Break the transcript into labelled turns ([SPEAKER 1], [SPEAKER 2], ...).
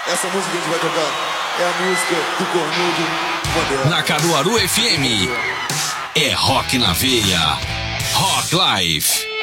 [SPEAKER 1] Essa música que a gente vai tocar é a música do Cornudo moderno.
[SPEAKER 2] Na Caruaru FM, é rock na veia. Rock Life.